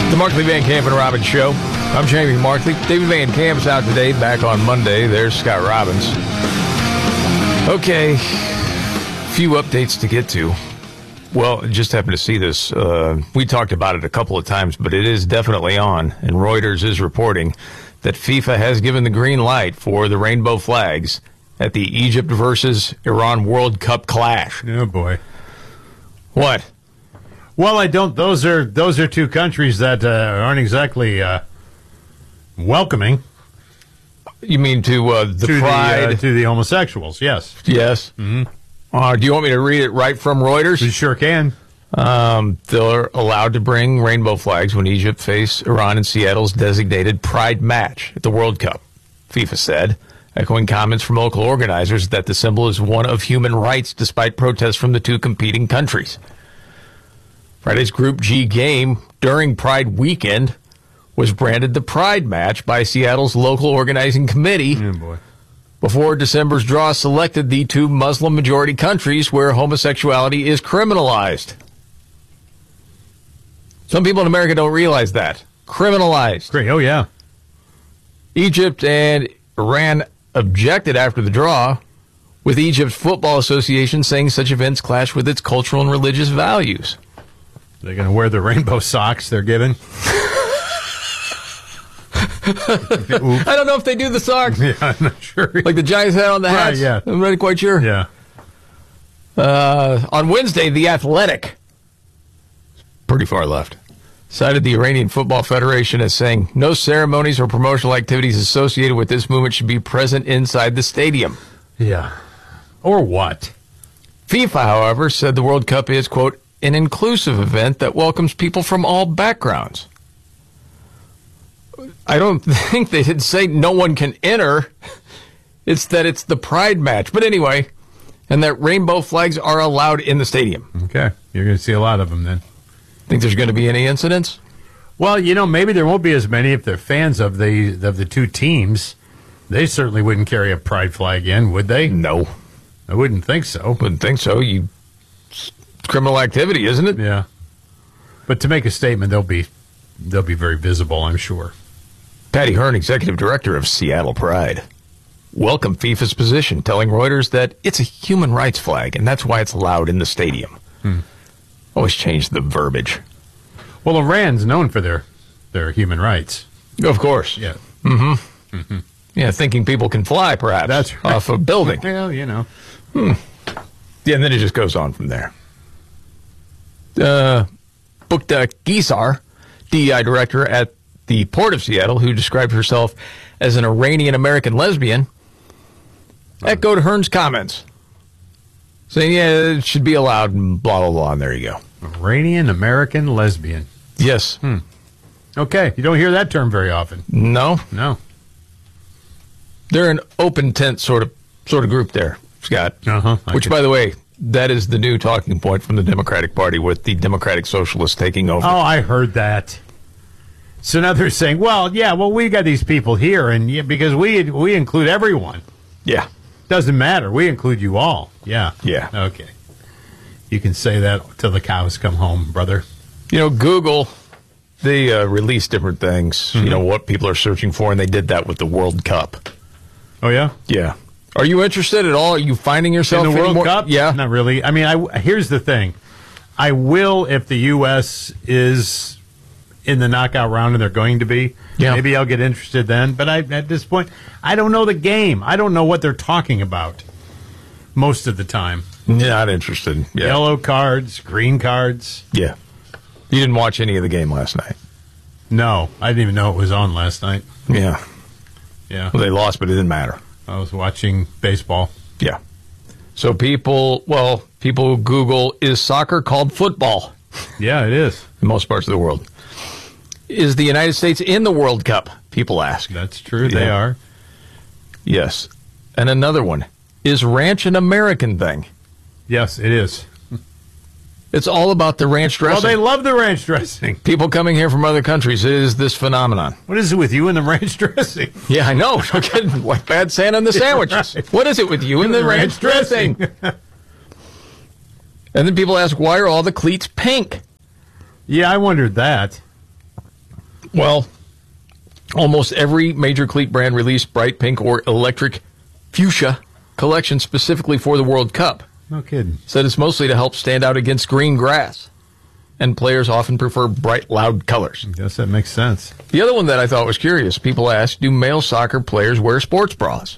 The Markley, Van Camp, and Robbins Show. I'm Jamie Markley. David Van Camp's out today, back on Monday. There's Scott Robbins. Okay, few updates to get to. Well, just happened to see this. We talked about it a couple of times, but it is definitely on. And Reuters is reporting that FIFA has given the green light for the rainbow flags at the Egypt versus Iran World Cup clash. Oh, boy. What? Well, I don't. Those are two countries that aren't exactly welcoming. You mean to the pride? To the homosexuals, yes. Yes. Mm-hmm. Do you want me to read it right from Reuters? You sure can. They're allowed to bring rainbow flags when Egypt face Iran in Seattle's designated Pride match at the World Cup, FIFA said, echoing comments from local organizers that the symbol is one of human rights despite protests from the two competing countries. Friday's Group G game during Pride weekend was branded the Pride Match by Seattle's local organizing committee. Oh, boy. Before December's draw selected the two Muslim-majority countries where homosexuality is criminalized. Some people in America don't realize that. Criminalized. Great. Oh, yeah. Egypt and Iran objected after the draw, with Egypt's Football Association saying such events clash with its cultural and religious values. They're going to wear the rainbow socks they're given. I don't know if they do the socks. Yeah, I'm not sure. Like the Giants had on the hats? Right, yeah. I'm not quite sure. Yeah. On Wednesday, The Athletic, pretty far left, cited the Iranian Football Federation as saying no ceremonies or promotional activities associated with this movement should be present inside the stadium. Yeah. Or what? FIFA, however, said the World Cup is, quote, an inclusive event that welcomes people from all backgrounds. I don't think they did say no one can enter. It's that it's the Pride match. But anyway, and that rainbow flags are allowed in the stadium. Okay. You're going to see a lot of them then. Think there's going to be any incidents? Well, maybe there won't be as many if they're fans of the two teams. They certainly wouldn't carry a pride flag in, would they? No. I wouldn't think so. Wouldn't think so. It's criminal activity, isn't it? Yeah. But to make a statement, they'll be very visible, I'm sure. Patty Hearn, executive director of Seattle Pride, welcomed FIFA's position, telling Reuters that it's a human rights flag, and that's why it's allowed in the stadium. Always change the verbiage. Well, Iran's known for their human rights. Of course. Yeah. Yeah, thinking people can fly, perhaps, that's right. off a building. Well, Yeah, and then it just goes on from there. Bukta Gisar, DEI director at the Port of Seattle, who described herself as an Iranian-American lesbian, echoed Hearn's comments, saying, yeah, it should be allowed, and blah, blah, blah, and there you go. Iranian-American lesbian. Yes. Okay, you don't hear that term very often. No. They're an open tent sort of group there, Scott. Which, by the way, that is the new talking point from the Democratic Party, with the Democratic Socialists taking over. Oh, I heard that. So now they're saying, we got these people here, and because we include everyone. Yeah. Doesn't matter. We include you all. Yeah. Yeah. Okay. You can say that till the cows come home, brother. Google, they release different things, what people are searching for, and they did that with the World Cup. Oh, yeah? Yeah. Are you interested at all? Are you finding yourself in the World Cup? Yeah. Not really. I mean, here's the thing. I will if the U.S. is in the knockout round, and they're going to be. Yeah. Maybe I'll get interested then. But at this point, I don't know the game. I don't know what they're talking about most of the time. Not interested. Yeah. Yellow cards, green cards. Yeah. You didn't watch any of the game last night? No. I didn't even know it was on last night. Yeah. Yeah. Well, they lost, but it didn't matter. I was watching baseball. Yeah. So people Google, is soccer called football? Yeah, it is. In most parts of the world. Is the United States in the World Cup? People ask. That's true. Yeah. They are. Yes. And another one. Is ranch an American thing? Yes, it is. It's all about the ranch dressing. Well, they love the ranch dressing. People coming here from other countries, it is this phenomenon. What is it with you and the ranch dressing? Yeah, I know. No kidding. Like bad Santa and the sandwiches. Right. What is it with you and the ranch dressing? And then people ask, why are all the cleats pink? Yeah, I wondered that. Well, almost every major cleat brand released bright pink or electric fuchsia collection specifically for the World Cup. No kidding. Said it's mostly to help stand out against green grass. And players often prefer bright, loud colors. I guess that makes sense. The other one that I thought was curious, people ask, do male soccer players wear sports bras?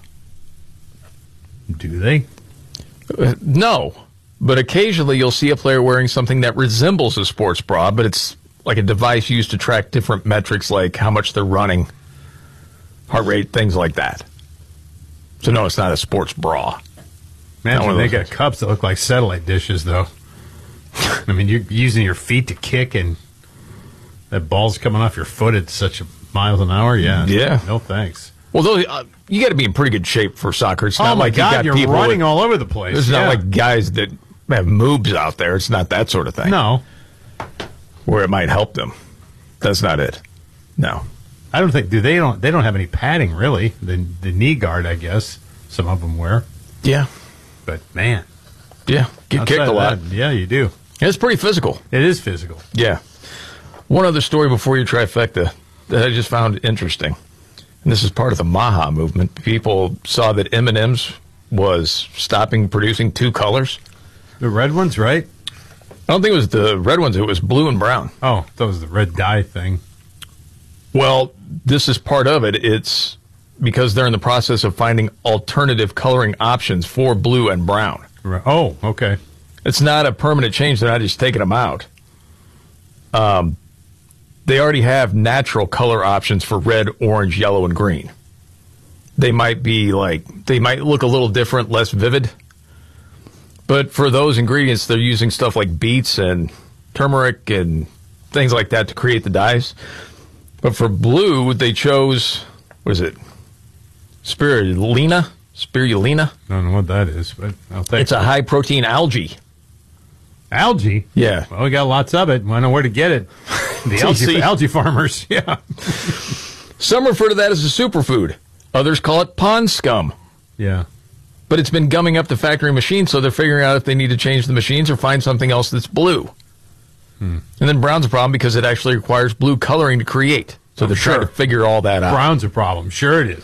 Do they? No. But occasionally you'll see a player wearing something that resembles a sports bra, but it's like a device used to track different metrics like how much they're running, heart rate, things like that. So no, it's not a sports bra. Imagine they got cups that look like satellite dishes, though. I mean, you're using your feet to kick, and that ball's coming off your foot at such miles an hour. Yeah. No thanks. Well, those, you got to be in pretty good shape for soccer. It's not like God, you got you're people running all over the place. It's not like guys that have moobs out there. It's not that sort of thing. No. Where it might help them. That's not it. No. I don't think they don't have any padding really. The knee guard, I guess, some of them wear. Yeah. But man. Yeah. Get kicked a lot. Yeah, you do. It's pretty physical. It is physical. Yeah. One other story before your trifecta that I just found interesting. And this is part of the Maha movement. People saw that M&M's was stopping producing two colors. The red ones, right? I don't think it was the red ones. It was blue and brown. Oh, that was the red dye thing. Well, this is part of it. It's because they're in the process of finding alternative coloring options for blue and brown. Right. Oh, okay. It's not a permanent change. They're not just taking them out. They already have natural color options for red, orange, yellow, and green. They might look a little different, less vivid. But for those ingredients, they're using stuff like beets and turmeric and things like that to create the dyes. But for blue, they chose, what is it? Spirulina? I don't know what that is, but I'll take it. It's a high-protein algae. Algae? Yeah. Well, we got lots of it. I know where to get it. The algae farmers, yeah. Some refer to that as a superfood. Others call it pond scum. Yeah. But it's been gumming up the factory machine, so they're figuring out if they need to change the machines or find something else that's blue. And then brown's a problem because it actually requires blue coloring to create. So they're trying to figure all that out. Brown's a problem. Sure it is.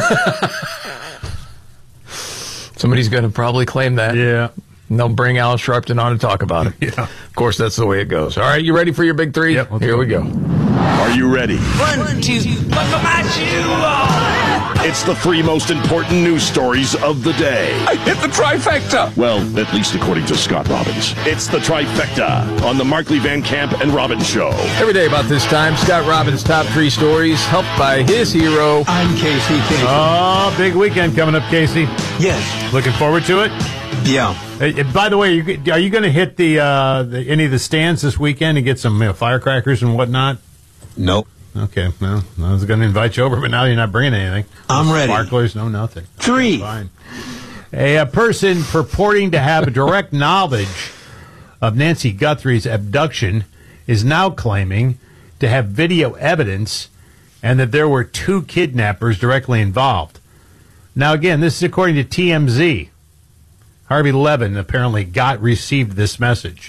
Somebody's going to probably claim that. Yeah. And they'll bring Al Sharpton on to talk about it. Yeah. Of course, that's the way it goes. All right, you ready for your big three? Yep, Here we go. Are you ready? 1, 2, buckle my shoe. It's the three most important news stories of the day. I hit the trifecta. Well, at least according to Scott Robbins. It's the trifecta on the Markley Van Camp and Robbins Show. Every day about this time, Scott Robbins' top three stories, helped by his hero. I'm Casey Kasem. Oh, big weekend coming up, Casey. Yes. Looking forward to it? Yeah. Hey, by the way, are you going to hit any of the stands this weekend and get some firecrackers and whatnot? Nope. Okay, well, I was going to invite you over, but now you're not bringing anything. I'm ready. Sparklers, no nothing. 3. Fine. A person purporting to have direct knowledge of Nancy Guthrie's abduction is now claiming to have video evidence and that there were 2 kidnappers directly involved. Now, again, this is according to TMZ. Harvey Levin apparently received this message.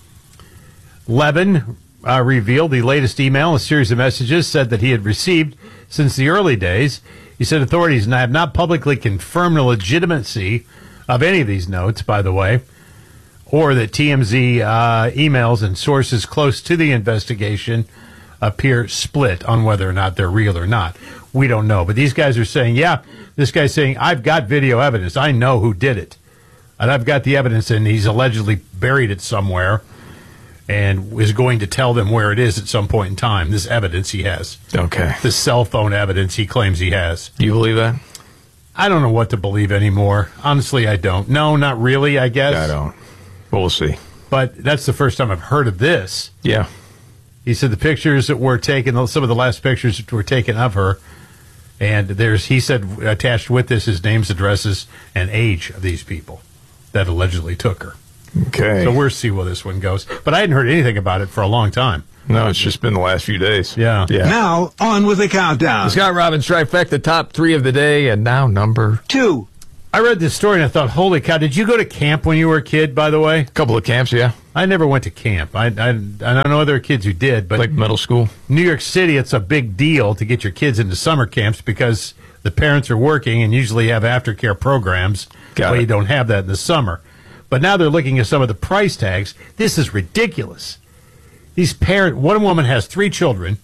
Levin revealed the latest email, a series of messages said that he had received since the early days. He said authorities have not publicly confirmed the legitimacy of any of these notes, by the way, or that TMZ emails and sources close to the investigation appear split on whether or not they're real or not. We don't know. But these guys are saying, this guy's saying, I've got video evidence. I know who did it. And I've got the evidence, and he's allegedly buried it somewhere and is going to tell them where it is at some point in time. This evidence he has. Okay. The cell phone evidence he claims he has. Do you believe that? I don't know what to believe anymore. Honestly, I don't. No, not really, I guess. I don't. But we'll see. But that's the first time I've heard of this. Yeah. He said the pictures that were taken, some of the last pictures that were taken of her, and he said attached with this is names, addresses, and age of these people that allegedly took her. Okay. So we'll see where this one goes. But I hadn't heard anything about it for a long time. No, it's just been the last few days. Yeah. Now, on with the countdown. Scott Robbins trifecta, top 3 of the day, and now number 2. I read this story and I thought, holy cow, did you go to camp when you were a kid, by the way? A couple of camps, yeah. I never went to camp. I don't know other kids who did, but Like middle school. New York City, it's a big deal to get your kids into summer camps because the parents are working and usually have aftercare programs. Got it. You don't have that in the summer. But now they're looking at some of the price tags. This is ridiculous. These parents, one woman has 3 children,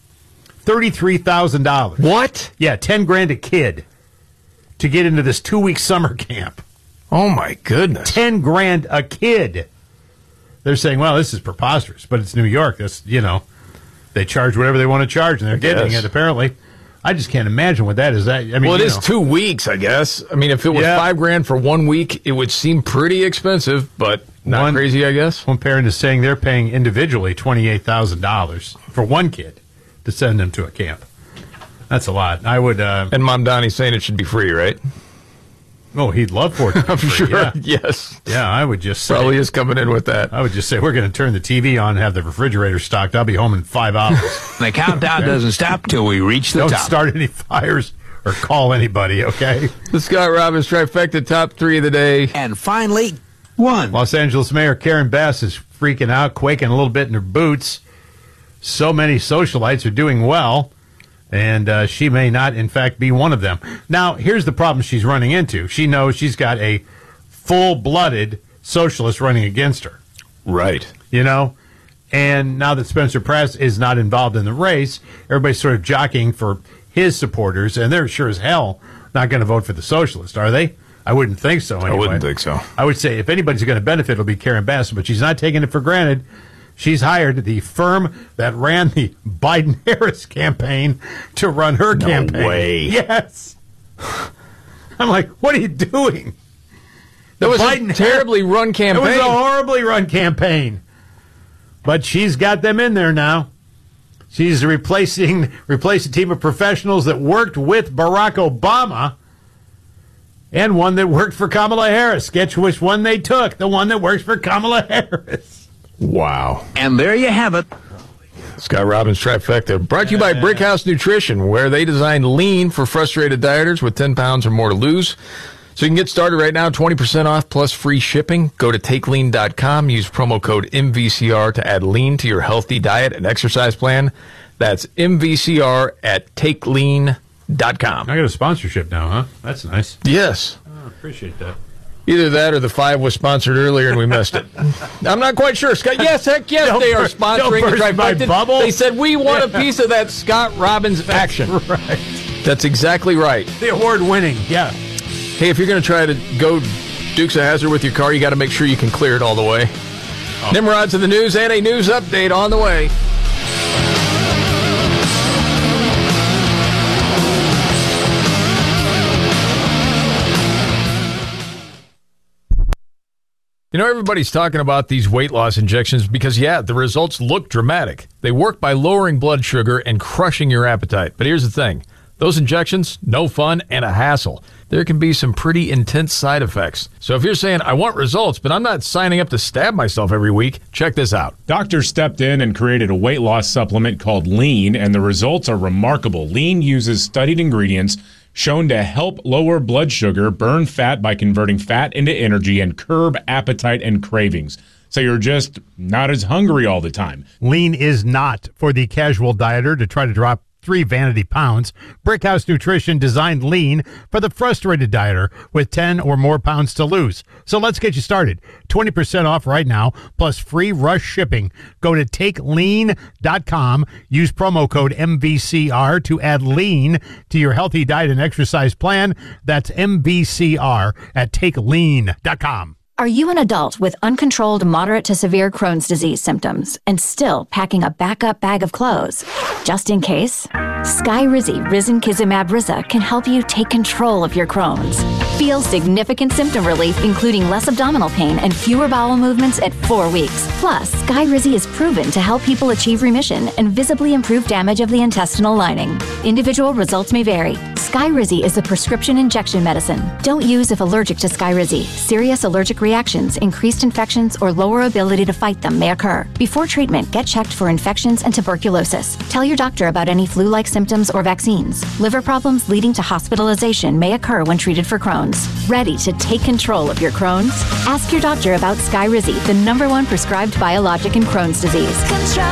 $33,000. What? Yeah, $10,000 a kid to get into this 2-week summer camp. Oh, my goodness. $10,000 a kid. They're saying, well, this is preposterous, but it's New York. That's, they charge whatever they want to charge, and they're getting it, apparently. I just can't imagine what that is. I mean, Well, it is 2 weeks, I guess. I mean, if it was $5,000 for 1 week, it would seem pretty expensive, but not crazy, I guess. One parent is saying they're paying individually $28,000 for one kid to send them to a camp. That's a lot. I would. And Mom Donnie's saying it should be free, right? Oh, he'd love for it to be I'm free, sure. yeah. Yes. Yeah, I would just say. Probably is coming in with that. I would just say, we're going to turn the TV on and have the refrigerator stocked. I'll be home in 5 hours. The countdown doesn't stop till we reach the Don't top. start any fires or call anybody, okay? The Scott Robbins trifecta top 3 of the day. And finally, 1. Los Angeles Mayor Karen Bass is freaking out, quaking a little bit in her boots. So many socialites are doing well, and she may not, in fact, be one of them. Now, here's the problem she's running into. She knows she's got a full-blooded socialist running against her. Right. And now that Spencer Pratt is not involved in the race, everybody's sort of jockeying for his supporters, and they're sure as hell not going to vote for the socialist, are they? I wouldn't think so, anyway. I wouldn't think so. I would say if anybody's going to benefit, it'll be Karen Bass, but she's not taking it for granted. She's hired the firm that ran the Biden-Harris campaign to run her campaign. No way. Yes. I'm like, what are you doing? That was a terribly run campaign. It was a horribly run campaign. But she's got them in there now. She's replacing a team of professionals that worked with Barack Obama and one that worked for Kamala Harris. Guess which one they took? The one that works for Kamala Harris. Wow. And there you have it. Scott Robbins trifecta. Brought to you by Brickhouse Nutrition, where they designed lean for frustrated dieters with 10 pounds or more to lose. So you can get started right now, 20% off plus free shipping. Go to takelean.com. Use promo code MVCR to add lean to your healthy diet and exercise plan. That's MVCR at takelean.com. I got a sponsorship now, huh? That's nice. Yes. Oh, appreciate that. Either that or the 5 was sponsored earlier and we missed it. I'm not quite sure. Scott, yes, heck yes, they are sponsoring the burst my trifecta. bubble. They said we want a piece of that Scott Robbins action. Right. That's exactly right. The award-winning, yeah. Hey, if you're going to try to go Dukes of Hazzard with your car, you got to make sure you can clear it all the way. Nimrod's in the news and a news update on the way. Everybody's talking about these weight loss injections because, the results look dramatic. They work by lowering blood sugar and crushing your appetite. But here's the thing. Those injections, no fun and a hassle. There can be some pretty intense side effects. So if you're saying, I want results, but I'm not signing up to stab myself every week, check this out. Doctors stepped in and created a weight loss supplement called Lean, and the results are remarkable. Lean uses studied ingredients shown to help lower blood sugar, burn fat by converting fat into energy, and curb appetite and cravings. So you're just not as hungry all the time. Lean is not for the casual dieter to try to drop 3 vanity pounds. Brickhouse Nutrition designed Lean for the frustrated dieter with 10 or more pounds to lose. So let's get you started. 20% off right now, plus free rush shipping. Go to takelean.com. Use promo code MVCR to add lean to your healthy diet and exercise plan. That's MVCR at takelean.com. Are you an adult with uncontrolled moderate to severe Crohn's disease symptoms and still packing a backup bag of clothes? Just in case, Skyrizi Risankizumab Riza can help you take control of your Crohn's. Feel significant symptom relief, including less abdominal pain and fewer bowel movements at 4 weeks. Plus, Skyrizi is proven to help people achieve remission and visibly improve damage of the intestinal lining. Individual results may vary. Skyrizi is a prescription injection medicine. Don't use if allergic to Skyrizi. Serious allergic reactions, increased infections, or lower ability to fight them may occur. Before treatment, get checked for infections and tuberculosis. Tell your doctor about any flu-like symptoms or vaccines. Liver problems leading to hospitalization may occur when treated for Crohn's. Ready to take control of your Crohn's? Ask your doctor about Skyrizi, the #1 prescribed biologic in Crohn's disease.